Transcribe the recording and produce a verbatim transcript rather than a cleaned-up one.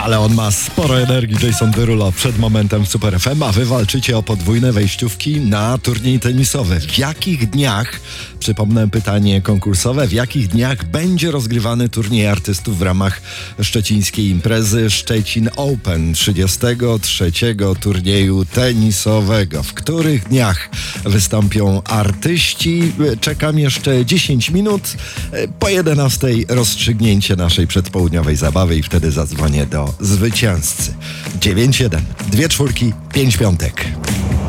Ale on ma sporo energii, Jason Derulo, przed momentem w Super F M, a wy walczycie o podwójne wejściówki na turniej tenisowy. W jakich dniach, przypomnę pytanie konkursowe, w jakich dniach będzie rozgrywany turniej artystów w ramach szczecińskiej imprezy Szczecin Open, trzydziestego trzeciego turnieju tenisowego? W których dniach wystąpią artyści? Czekam jeszcze dziesięć minut. Po jedenastej rozstrzygnięcie naszej przedpołudniowej zabawy i wtedy zadzwonię do zwycięzcy. dziewięć jeden, dwie czwórki, pięć piątek.